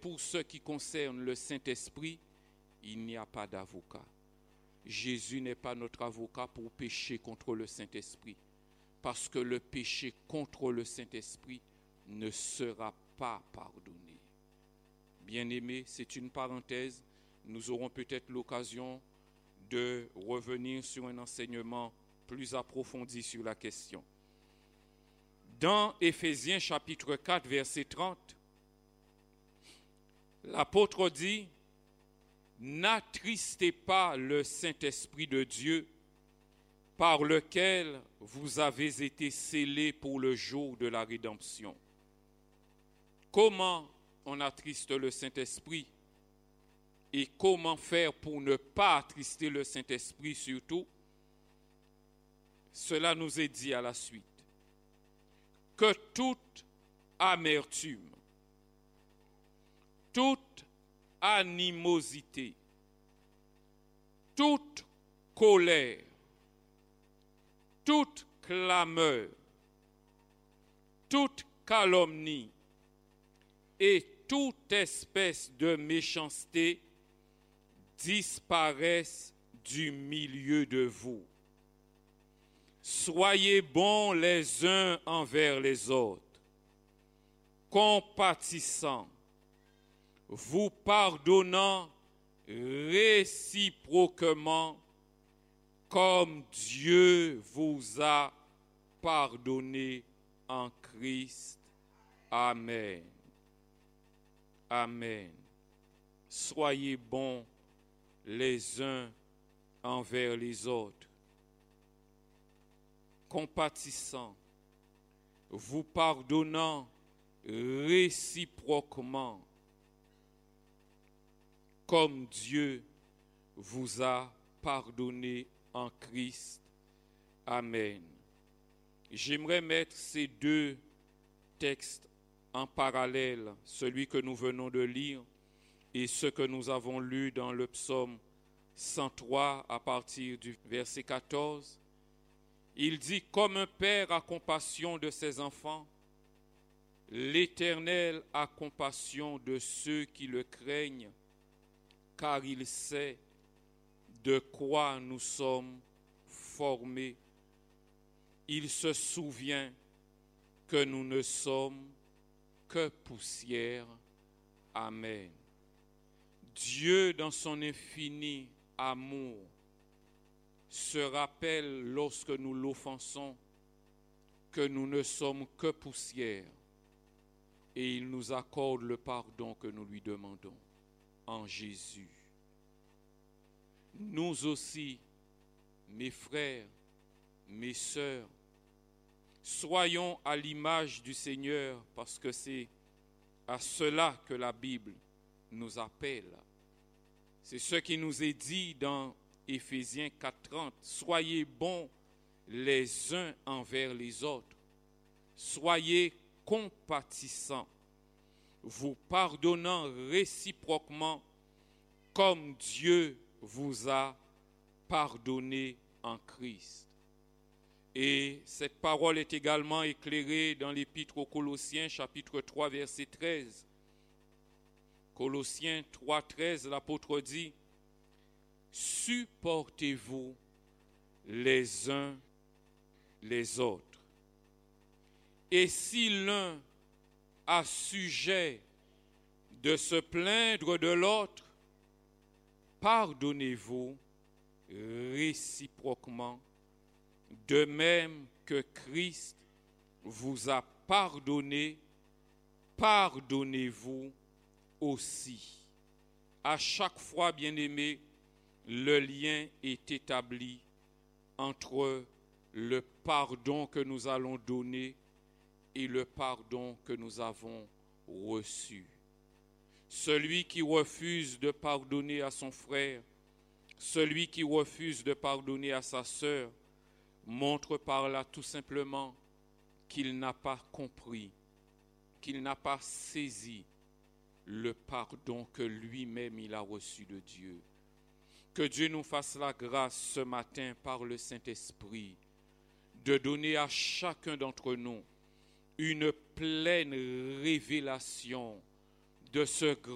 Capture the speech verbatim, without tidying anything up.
pour ce qui concerne le Saint-Esprit, il n'y a pas d'avocat. Jésus n'est pas notre avocat pour pécher contre le Saint-Esprit, parce que le péché contre le Saint-Esprit ne sera pas pardonné. Bien-aimés, c'est une parenthèse. Nous aurons peut-être l'occasion de revenir sur un enseignement plus approfondi sur la question. Dans Éphésiens chapitre quatre, verset trente, l'apôtre dit « N'attristez pas le Saint-Esprit de Dieu, par lequel vous avez été scellés pour le jour de la rédemption. » Comment on attriste le Saint-Esprit et comment faire pour ne pas attrister le Saint-Esprit surtout? Cela nous est dit à la suite. Que toute amertume, toute animosité, toute colère, toute clameur, toute calomnie et toute espèce de méchanceté disparaissent du milieu de vous. Soyez bons les uns envers les autres, compatissants, vous pardonnant réciproquement comme Dieu vous a pardonné en Christ. Amen. Amen. Soyez bons les uns envers les autres, compatissants, vous pardonnant réciproquement, comme Dieu vous a pardonné en Christ. Amen. J'aimerais mettre ces deux textes en parallèle, celui que nous venons de lire et ce que nous avons lu dans le psaume cent trois à partir du verset quatorze. Il dit « Comme un père a compassion de ses enfants, l'Éternel a compassion de ceux qui le craignent, car il sait de quoi nous sommes formés. Il se souvient que nous ne sommes que poussière. » Amen. Dieu, dans son infini amour, se rappelle lorsque nous l'offensons que nous ne sommes que poussière et il nous accorde le pardon que nous lui demandons en Jésus. Nous aussi, mes frères, mes sœurs, soyons à l'image du Seigneur parce que c'est à cela que la Bible nous appelle. C'est ce qui nous est dit dans Éphésiens quatre trente. Soyez bons les uns envers les autres. Soyez compatissants, vous pardonnant réciproquement comme Dieu vous a pardonné en Christ. Et cette parole est également éclairée dans l'Épître aux Colossiens, chapitre trois, verset treize. Colossiens trois, treize, l'apôtre dit « Supportez-vous les uns les autres. Et si l'un a sujet de se plaindre de l'autre, pardonnez-vous réciproquement, de même que Christ vous a pardonné, pardonnez-vous aussi. » À chaque fois, bien-aimés, le lien est établi entre le pardon que nous allons donner et le pardon que nous avons reçu. Celui qui refuse de pardonner à son frère, celui qui refuse de pardonner à sa sœur, montre par là tout simplement qu'il n'a pas compris, qu'il n'a pas saisi le pardon que lui-même il a reçu de Dieu. Que Dieu nous fasse la grâce ce matin par le Saint-Esprit de donner à chacun d'entre nous une pleine révélation de ce grand